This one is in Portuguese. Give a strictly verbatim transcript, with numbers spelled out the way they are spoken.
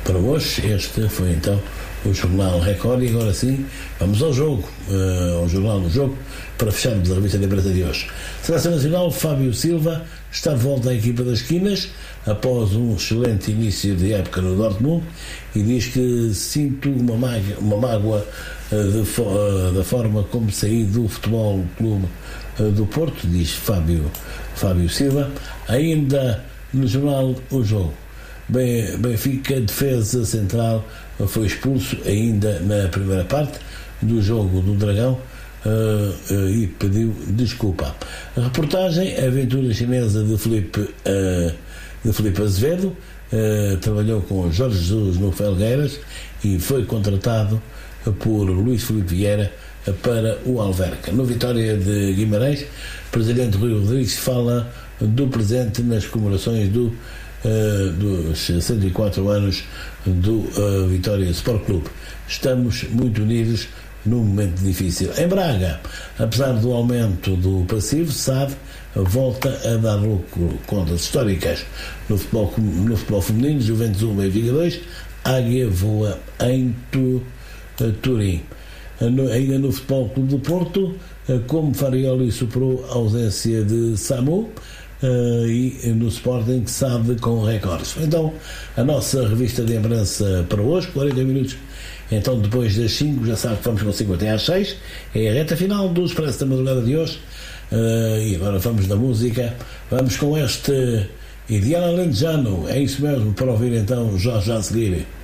para hoje. Este foi então o Jornal Record e agora sim vamos ao jogo, uh, ao Jornal do Jogo, para fecharmos a revista de imprensa de hoje. Seleção Nacional, Fábio Silva está de volta à equipa das esquinas após um excelente início de época no Dortmund e diz que sinto uma mágoa, uma mágoa uh, de fo- uh, da forma como saí do Futebol Clube uh, do Porto, diz Fábio, Fábio Silva. Ainda no Jornal O Jogo, Benfica, defesa central, foi expulso ainda na primeira parte do jogo do Dragão uh, uh, e pediu desculpa. A reportagem, a aventura chinesa de Filipe, uh, de Filipe Azevedo, uh, trabalhou com Jorge Jesus no Felgueiras e foi contratado por Luís Filipe Vieira para o Alverca. No Vitória de Guimarães, o presidente Rui Rodrigues fala do presente nas comemorações do Uh, dos cento e quatro anos do uh, Vitória Sport Clube. Estamos muito unidos num momento difícil. Em Braga, apesar do aumento do passivo, S A D volta a dar lucro, contas históricas no futebol, no futebol feminino. Juventus um, Benfica dois, Águia voa em tu, uh, Turim. Uh, no, ainda no Futebol Clube do Porto, uh, como Farioli superou a ausência de Samu, Uh, e no Sporting que sabe com recordes. Então, a nossa revista de imprensa para hoje, quarenta minutos, então depois das cinco, já sabe que vamos consigo até às seis, é a reta final do Expresso da Madrugada de hoje, uh, e agora vamos na música, vamos com este Ideal Alentejano, é isso mesmo, para ouvir então já já a seguir.